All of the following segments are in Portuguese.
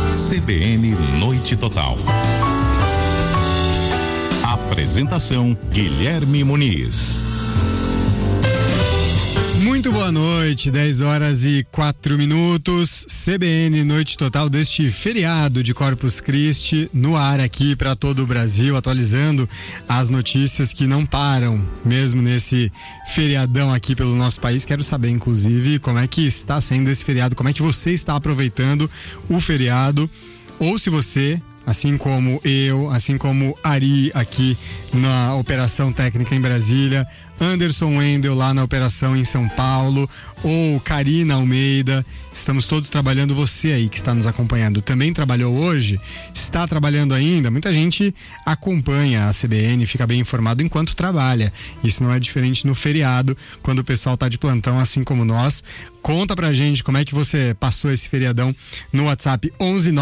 CBN Noite Total. Apresentação: Guilherme Muniz. Muito boa noite, 10h04, CBN Noite Total deste feriado de Corpus Christi no ar aqui para todo o Brasil, atualizando as notícias que não param, mesmo nesse feriadão aqui pelo nosso país. Quero saber, inclusive, como é que está sendo esse feriado, como é que você está aproveitando o feriado, ou se você, assim como eu, assim como Ari aqui na Operação Técnica em Brasília, Anderson Wendel lá na Operação em São Paulo, ou Karina Almeida, estamos todos trabalhando. Você aí que está nos acompanhando também trabalhou hoje? Está trabalhando ainda? Muita gente acompanha a CBN, fica bem informado enquanto trabalha. Isso não é diferente no feriado, quando o pessoal está de plantão, assim como nós. Conta pra gente como é que você passou esse feriadão no WhatsApp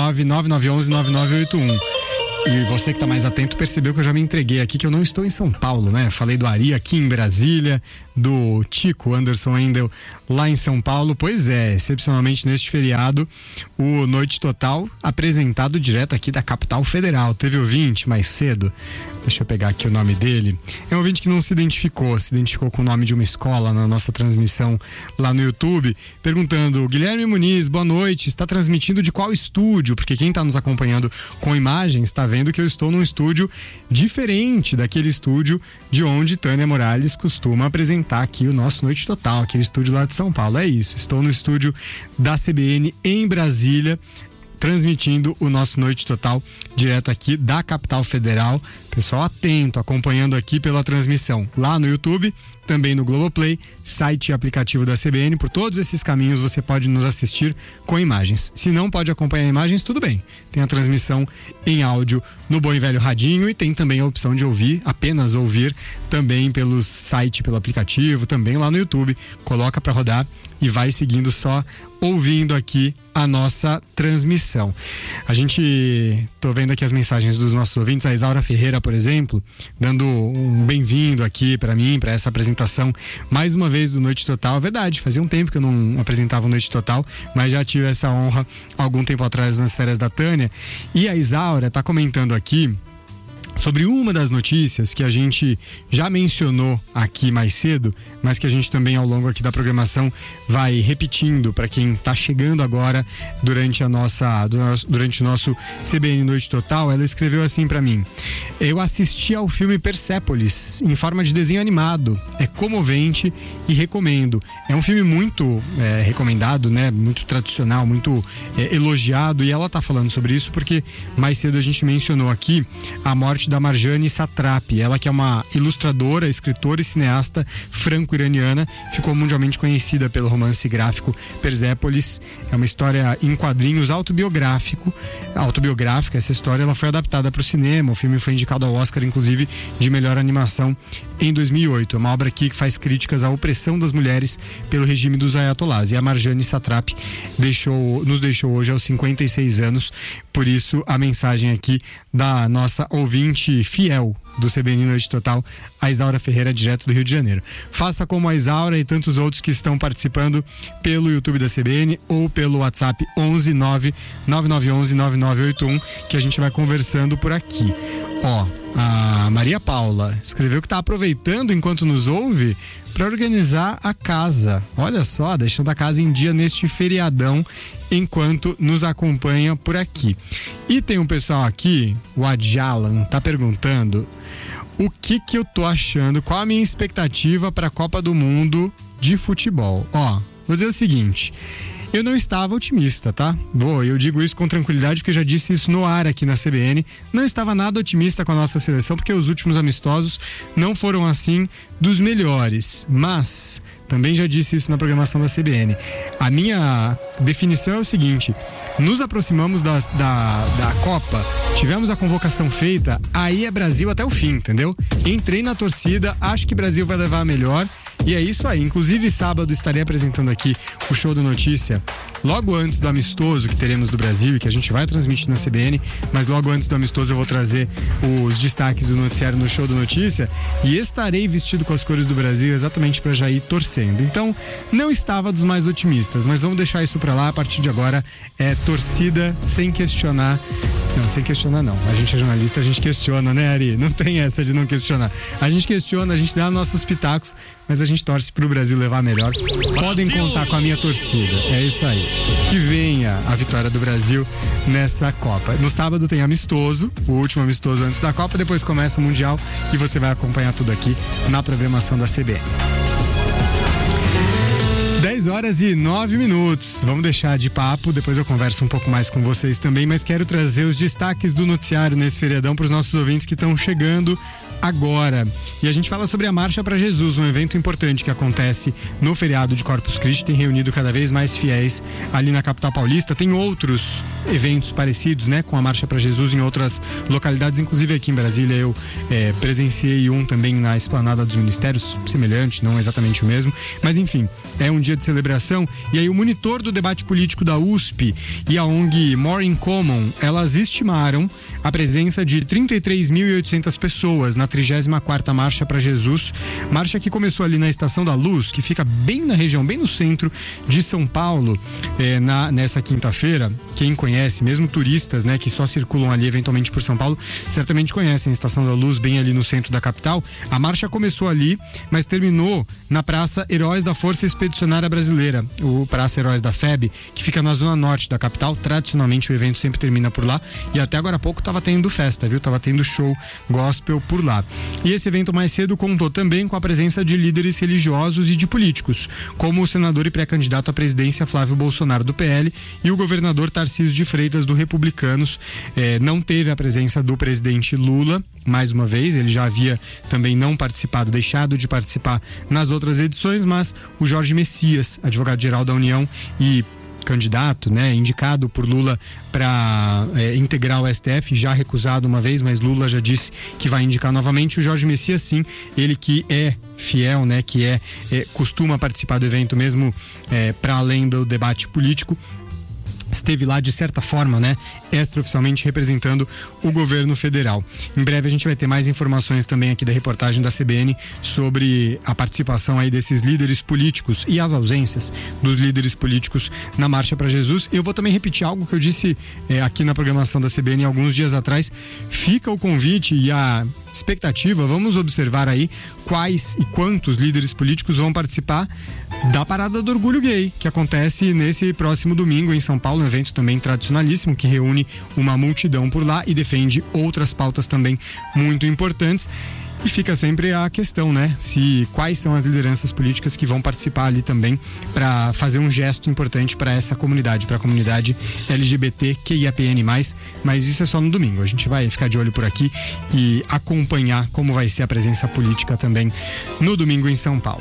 11999119981. E você que tá mais atento percebeu que eu já me entreguei aqui, que eu não estou em São Paulo, né? Falei do Ari aqui em Brasília, do Tico Anderson Wendel lá em São Paulo. Pois é, excepcionalmente neste feriado, o Noite Total apresentado direto aqui da capital federal. Teve ouvinte mais cedo, deixa eu pegar aqui o nome dele. É um ouvinte que não se identificou com o nome de uma escola na nossa transmissão lá no YouTube, perguntando: Guilherme Muniz, boa noite, está transmitindo de qual estúdio? Porque quem está nos acompanhando com imagens está vendo que eu estou num estúdio diferente daquele estúdio de onde Tânia Morales costuma apresentar aqui o nosso Noite Total, aquele estúdio lá de São Paulo. É isso, estou no estúdio da CBN em Brasília, transmitindo o nosso Noite Total direto aqui da capital federal. Pessoal atento, acompanhando aqui pela transmissão lá no YouTube, também no Globoplay, site e aplicativo da CBN. Por todos esses caminhos você pode nos assistir com imagens. Se não pode acompanhar imagens, tudo bem. Tem a transmissão em áudio no bom e velho radinho, e tem também a opção de ouvir, apenas ouvir, também pelo site, pelo aplicativo, também lá no YouTube. Coloca para rodar e vai seguindo, só ouvindo aqui a nossa transmissão. A gente, tô vendo aqui as mensagens dos nossos ouvintes, a Isaura Ferreira, por exemplo, dando um bem-vindo aqui para mim, para essa apresentação mais uma vez do Noite Total. É verdade, fazia um tempo que eu não apresentava o Noite Total, mas já tive essa honra algum tempo atrás nas férias da Tânia. E a Isaura tá comentando aqui sobre uma das notícias que a gente já mencionou aqui mais cedo, mas que a gente também ao longo aqui da programação vai repetindo para quem está chegando agora durante o nosso CBN Noite Total. Ela escreveu assim para mim: eu assisti ao filme Persépolis em forma de desenho animado, é comovente e recomendo. É um filme muito recomendado, né? Muito tradicional, muito elogiado, e ela tá falando sobre isso porque mais cedo a gente mencionou aqui a morte da Marjane Satrapi, ela que é uma ilustradora, escritora e cineasta franco-iraniana, ficou mundialmente conhecida pelo romance gráfico Persépolis. É uma história em quadrinhos autobiográfica. Essa história ela foi adaptada para o cinema. O filme foi indicado ao Oscar, inclusive, de melhor animação em 2008. É uma obra aqui que faz críticas à opressão das mulheres pelo regime dos ayatollahs. E a Marjane Satrapi nos deixou hoje aos 56 anos. Por isso, a mensagem aqui da nossa ouvinte fiel do CBN Noite Total, a Isaura Ferreira, direto do Rio de Janeiro. Faça como a Isaura e tantos outros que estão participando pelo YouTube da CBN ou pelo WhatsApp 11999119981, que a gente vai conversando por aqui. A Maria Paula escreveu que está aproveitando enquanto nos ouve para organizar a casa. Olha só, deixando a casa em dia neste feriadão enquanto nos acompanha por aqui. E tem um pessoal aqui, o Adjalan, tá perguntando o que eu tô achando, qual a minha expectativa para a Copa do Mundo de futebol. Vou dizer o seguinte: eu não estava otimista, tá? Eu digo isso com tranquilidade porque eu já disse isso no ar aqui na CBN. Não estava nada otimista com a nossa seleção porque os últimos amistosos não foram assim dos melhores. Mas também já disse isso na programação da CBN. A minha definição é o seguinte: nos aproximamos da Copa, tivemos a convocação feita, aí é Brasil até o fim, entendeu? Entrei na torcida, acho que Brasil vai levar a melhor. E é isso aí. Inclusive, sábado estarei apresentando aqui o Show da Notícia, logo antes do amistoso que teremos do Brasil e que a gente vai transmitir na CBN, mas logo antes do amistoso eu vou trazer os destaques do noticiário no Show da Notícia e estarei vestido com as cores do Brasil exatamente para já ir torcendo. Então, não estava dos mais otimistas, mas vamos deixar isso para lá. A partir de agora é torcida sem questionar. Não, sem questionar não. A gente é jornalista, a gente questiona, né, Ari? Não tem essa de não questionar. A gente questiona, a gente dá nossos pitacos, mas a gente torce pro Brasil levar melhor. Podem contar com a minha torcida. É isso aí. Que venha a vitória do Brasil nessa Copa. No sábado tem amistoso, o último amistoso antes da Copa, depois começa o Mundial e você vai acompanhar tudo aqui na programação da CBN. 10h09. Vamos deixar de papo, depois eu converso um pouco mais com vocês também, mas quero trazer os destaques do noticiário nesse feriadão para os nossos ouvintes que estão chegando agora. E a gente fala sobre a Marcha para Jesus, um evento importante que acontece no feriado de Corpus Christi, tem reunido cada vez mais fiéis ali na capital paulista. Tem outros eventos parecidos, né, com a Marcha para Jesus em outras localidades, inclusive aqui em Brasília eu presenciei um também na Esplanada dos Ministérios, semelhante, não exatamente o mesmo, mas enfim, é um dia de celebração. E aí o monitor do debate político da USP e a ONG More in Common, elas estimaram a presença de 33.800 pessoas na 34ª Marcha para Jesus, marcha que começou ali na Estação da Luz, que fica bem na região, bem no centro de São Paulo, nessa quinta-feira. Quem conhece, mesmo turistas, né, que só circulam ali eventualmente por São Paulo, certamente conhecem a Estação da Luz, bem ali no centro da capital. A marcha começou ali, mas terminou na Praça Heróis da Força Expedicionária Brasileira, o Praça Heróis da FEB, que fica na zona norte da capital. Tradicionalmente o evento sempre termina por lá e até agora há pouco estava tendo festa, viu? Tava tendo show gospel por lá. E esse evento mais cedo contou também com a presença de líderes religiosos e de políticos, como o senador e pré-candidato à presidência Flávio Bolsonaro do PL e o governador Tarcísio de Freitas do Republicanos. Não teve a presença do presidente Lula, mais uma vez, ele já havia também não participado, deixado de participar nas outras edições, mas o Jorge Messias, advogado-geral da União e candidato, né, indicado por Lula para integrar o STF, já recusado uma vez, mas Lula já disse que vai indicar novamente. O Jorge Messias, sim, ele que é fiel, né, que costuma participar do evento mesmo para além do debate político, esteve lá de certa forma, né, extraoficialmente representando o governo federal. Em breve a gente vai ter mais informações também aqui da reportagem da CBN sobre a participação aí desses líderes políticos e as ausências dos líderes políticos na Marcha para Jesus. Eu vou também repetir algo que eu disse aqui na programação da CBN alguns dias atrás. Fica o convite e a expectativa, vamos observar aí quais e quantos líderes políticos vão participar da Parada do Orgulho Gay, que acontece nesse próximo domingo em São Paulo, um evento também tradicionalíssimo que reúne uma multidão por lá e defende outras pautas também muito importantes. E fica sempre a questão, né? Quais são as lideranças políticas que vão participar ali também para fazer um gesto importante para essa comunidade, para a comunidade LGBTQIAPN+, mas isso é só no domingo. A gente vai ficar de olho por aqui e acompanhar como vai ser a presença política também no domingo em São Paulo.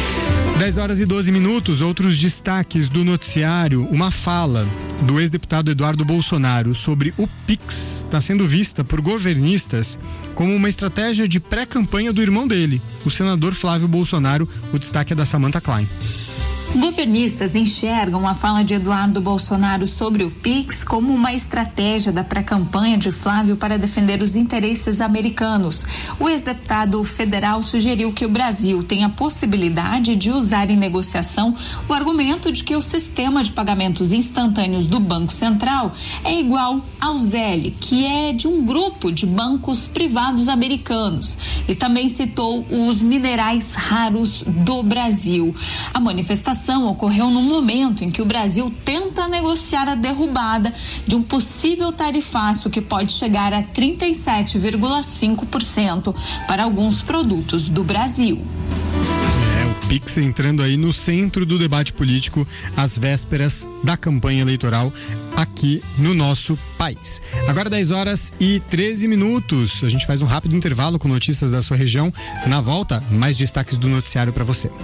10h12, outros destaques do noticiário. Uma fala do ex-deputado Eduardo Bolsonaro sobre o Pix está sendo vista por governistas como uma estratégia de pré-campanha do irmão dele, o senador Flávio Bolsonaro. O destaque é da Samantha Klein. Governistas enxergam a fala de Eduardo Bolsonaro sobre o Pix como uma estratégia da pré-campanha de Flávio para defender os interesses americanos. O ex-deputado federal sugeriu que o Brasil tem a possibilidade de usar em negociação o argumento de que o sistema de pagamentos instantâneos do Banco Central é igual ao Zelle, que é de um grupo de bancos privados americanos. E também citou os minerais raros do Brasil. A manifestação ocorreu num momento em que o Brasil tenta negociar a derrubada de um possível tarifaço que pode chegar a 37,5% para alguns produtos do Brasil. O Pix entrando aí no centro do debate político às vésperas da campanha eleitoral aqui no nosso país. Agora 10h13. A gente faz um rápido intervalo com notícias da sua região. Na volta, mais destaques do noticiário para você.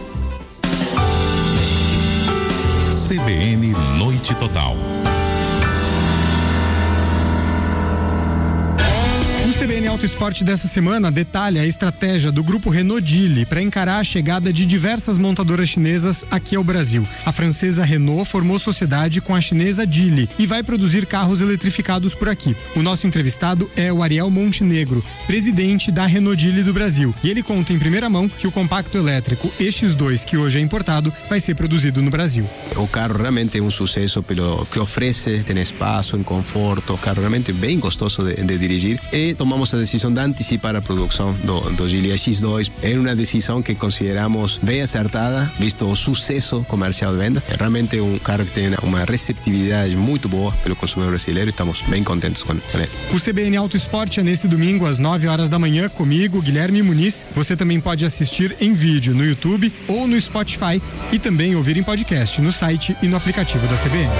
CBN Noite Total. O CBN Auto Esporte dessa semana detalha a estratégia do grupo Renault Geely para encarar a chegada de diversas montadoras chinesas aqui ao Brasil. A francesa Renault formou sociedade com a chinesa Geely e vai produzir carros eletrificados por aqui. O nosso entrevistado é o Ariel Montenegro, presidente da Renault Geely do Brasil. E ele conta em primeira mão que o compacto elétrico X2, que hoje é importado, vai ser produzido no Brasil. O carro realmente é um sucesso pelo que oferece, tem espaço, em conforto, o carro realmente bem gostoso de dirigir, e tomamos a decisão de antecipar a produção do Geely X2. É uma decisão que consideramos bem acertada, visto o sucesso comercial de venda. É realmente um carro que tem uma receptividade muito boa pelo consumidor brasileiro, estamos bem contentes com ele. O CBN Auto Esporte é nesse domingo às 9 horas da manhã comigo, Guilherme Muniz. Você também pode assistir em vídeo no YouTube ou no Spotify e também ouvir em podcast no site e no aplicativo da CBN.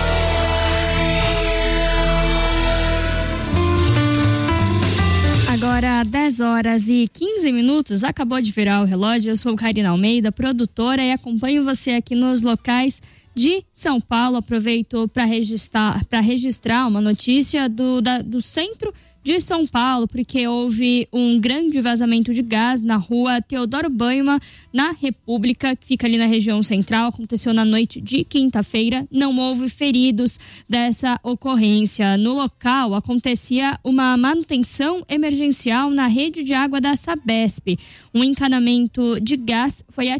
Agora, 10 horas e 15 minutos, acabou de virar o relógio. Eu sou Karina Almeida, produtora, e acompanho você aqui nos locais de São Paulo. Aproveito para registrar uma notícia do centro de São Paulo, porque houve um grande vazamento de gás na rua Teodoro Bauman, na República, que fica ali na região central. Aconteceu na noite de quinta-feira. Não houve feridos dessa ocorrência. No local, acontecia uma manutenção emergencial na rede de água da Sabesp. Um encanamento de gás foi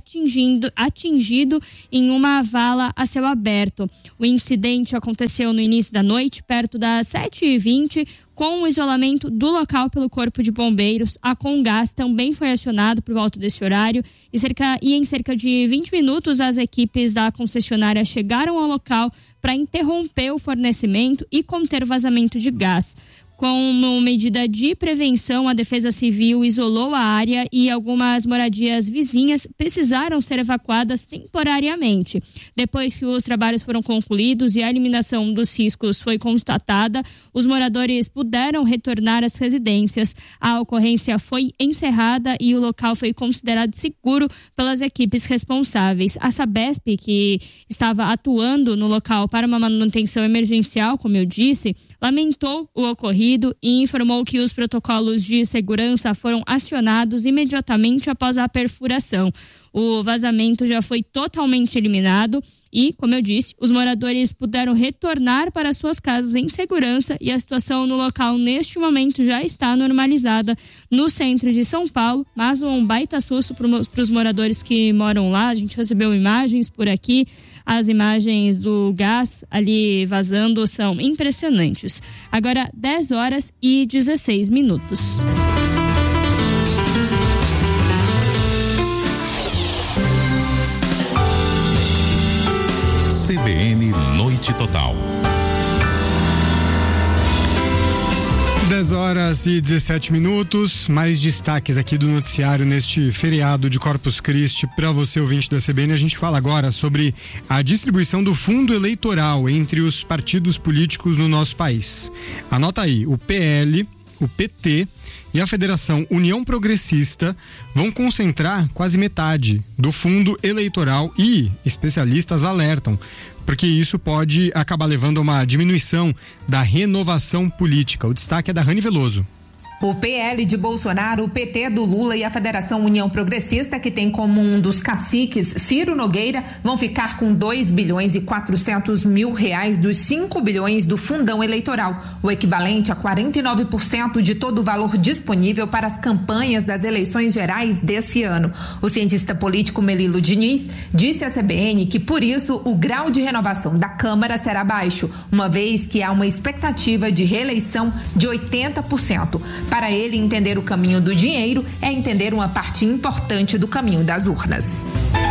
atingido em uma vala a céu aberto. O incidente aconteceu no início da noite, perto das 7h20, com o isolamento do local pelo Corpo de Bombeiros. A Comgás também foi acionado por volta desse horário e em cerca de 20 minutos as equipes da concessionária chegaram ao local para interromper o fornecimento e conter vazamento de gás. Como medida de prevenção, a Defesa Civil isolou a área e algumas moradias vizinhas precisaram ser evacuadas temporariamente. Depois que os trabalhos foram concluídos e a eliminação dos riscos foi constatada, os moradores puderam retornar às residências. A ocorrência foi encerrada e o local foi considerado seguro pelas equipes responsáveis. A Sabesp, que estava atuando no local para uma manutenção emergencial, como eu disse, lamentou o ocorrido e informou que os protocolos de segurança foram acionados imediatamente após a perfuração. O vazamento já foi totalmente eliminado e, como eu disse, os moradores puderam retornar para suas casas em segurança e a situação no local neste momento já está normalizada no centro de São Paulo, mas um baita susto para os moradores que moram lá. A gente recebeu imagens por aqui. As imagens do gás ali vazando são impressionantes. Agora, 10 horas e 16 minutos. CBN Noite Total. 10 horas e 17 minutos, mais destaques aqui do noticiário neste feriado de Corpus Christi para você, ouvinte da CBN. A gente fala agora sobre a distribuição do fundo eleitoral entre os partidos políticos no nosso país. Anota aí, o PL, o PT e a Federação União Progressista vão concentrar quase metade do fundo eleitoral e especialistas alertam porque isso pode acabar levando a uma diminuição da renovação política. O destaque é da Rani Veloso. O PL de Bolsonaro, o PT do Lula e a Federação União Progressista, que tem como um dos caciques Ciro Nogueira, vão ficar com 2 bilhões e 400 mil reais dos 5 bilhões do fundão eleitoral, o equivalente a 49% de todo o valor disponível para as campanhas das eleições gerais desse ano. O cientista político Melilo Diniz disse à CBN que, por isso, o grau de renovação da Câmara será baixo, uma vez que há uma expectativa de reeleição de 80%. Para ele, entender o caminho do dinheiro é entender uma parte importante do caminho das urnas.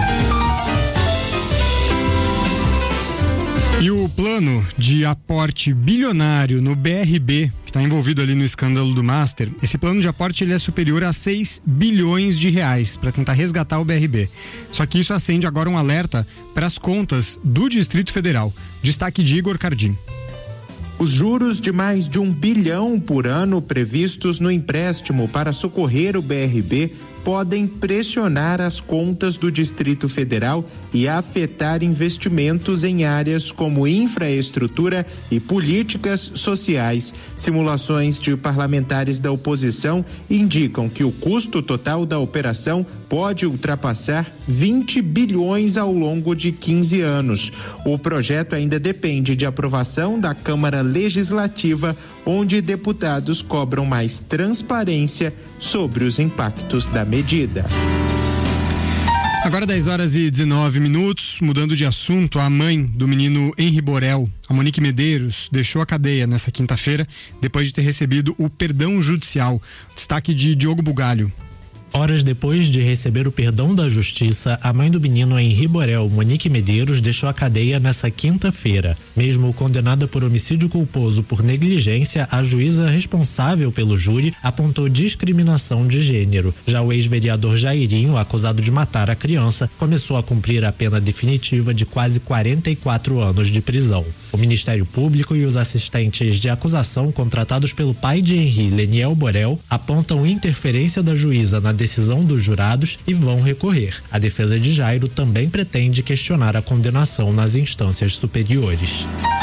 E o plano de aporte bilionário no BRB, que está envolvido ali no escândalo do Master, esse plano de aporte ele é superior a 6 bilhões de reais para tentar resgatar o BRB. Só que isso acende agora um alerta para as contas do Distrito Federal. Destaque de Igor Cardim. Os juros de mais de 1 bilhão por ano previstos no empréstimo para socorrer o BRB podem pressionar as contas do Distrito Federal e afetar investimentos em áreas como infraestrutura e políticas sociais. Simulações de parlamentares da oposição indicam que o custo total da operação pode ultrapassar 20 bilhões ao longo de 15 anos. O projeto ainda depende de aprovação da Câmara Legislativa, onde deputados cobram mais transparência sobre os impactos da medida. Agora 10h19, mudando de assunto, a mãe do menino Henri Borel, a Monique Medeiros, deixou a cadeia nessa quinta-feira depois de ter recebido o perdão judicial. Destaque de Diogo Bugalho. Horas depois de receber o perdão da justiça, a mãe do menino Henri Borel, Monique Medeiros, deixou a cadeia nessa quinta-feira. Mesmo condenada por homicídio culposo por negligência, a juíza responsável pelo júri apontou discriminação de gênero. Já o ex-vereador Jairinho, acusado de matar a criança, começou a cumprir a pena definitiva de quase 44 anos de prisão. O Ministério Público e os assistentes de acusação contratados pelo pai de Henri, Leniel Borel, apontam interferência da juíza na decisão dos jurados e vão recorrer. A defesa de Jairo também pretende questionar a condenação nas instâncias superiores.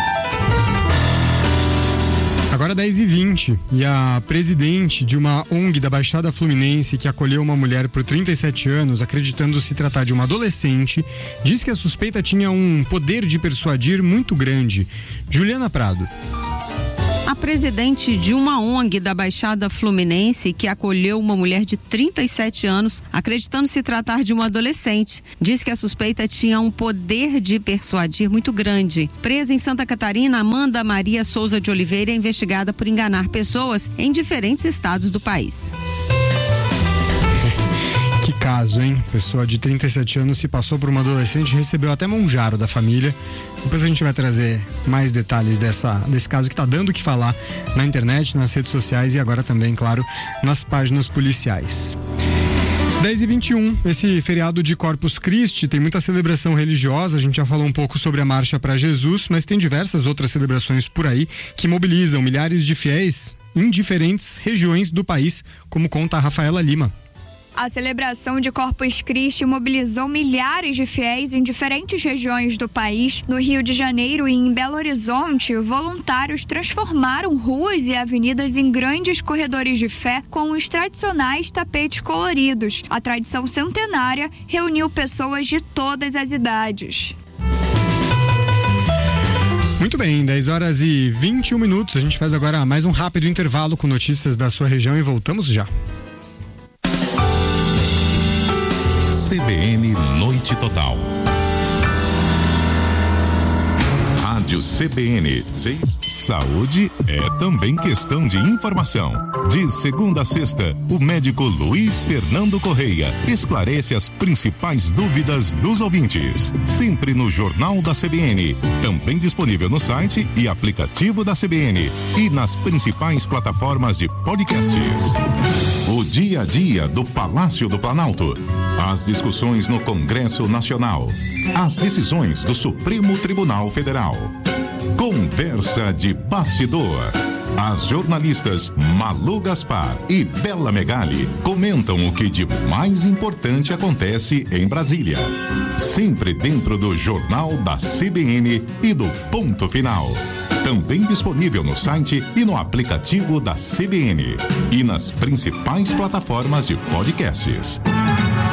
Agora 10h20, e a presidente de uma ONG da Baixada Fluminense que acolheu uma mulher por 37 anos, acreditando se tratar de uma adolescente, disse que a suspeita tinha um poder de persuadir muito grande. Juliana Prado. A presidente de uma ONG da Baixada Fluminense que acolheu uma mulher de 37 anos, acreditando se tratar de uma adolescente, disse que a suspeita tinha um poder de persuadir muito grande. Presa em Santa Catarina, Amanda Maria Souza de Oliveira é investigada por enganar pessoas em diferentes estados do país. Que caso, hein? Pessoa de 37 anos se passou por uma adolescente e recebeu até manjaro da família. Depois a gente vai trazer mais detalhes desse caso que tá dando o que falar na internet, nas redes sociais e agora também, claro, nas páginas policiais. 10h21, esse feriado de Corpus Christi tem muita celebração religiosa, a gente já falou um pouco sobre a Marcha para Jesus, mas tem diversas outras celebrações por aí que mobilizam milhares de fiéis em diferentes regiões do país, como conta a Rafaela Lima. A celebração de Corpus Christi mobilizou milhares de fiéis em diferentes regiões do país. No Rio de Janeiro e em Belo Horizonte, voluntários transformaram ruas e avenidas em grandes corredores de fé com os tradicionais tapetes coloridos. A tradição centenária reuniu pessoas de todas as idades. Muito bem, 10h21. A gente faz agora mais um rápido intervalo com notícias da sua região e voltamos já. CBN Noite Total. Rádio CBN. Saúde é também questão de informação. De segunda a sexta, o médico Luiz Fernando Correia esclarece as principais dúvidas dos ouvintes. Sempre no Jornal da CBN. Também disponível no site e aplicativo da CBN. E nas principais plataformas de podcasts. O dia a dia do Palácio do Planalto. As discussões no Congresso Nacional. As decisões do Supremo Tribunal Federal. Conversa de bastidor. As jornalistas Malu Gaspar e Bela Megali comentam o que de mais importante acontece em Brasília. Sempre dentro do Jornal da CBN e do Ponto Final. Também disponível no site e no aplicativo da CBN. E nas principais plataformas de podcasts.